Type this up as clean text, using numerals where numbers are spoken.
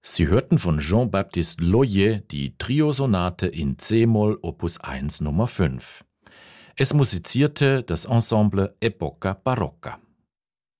Sie hörten von Jean-Baptiste Loyer die Triosonate in c-Moll Opus 1 Nummer 5. Es musizierte das Ensemble Epoca Barocca.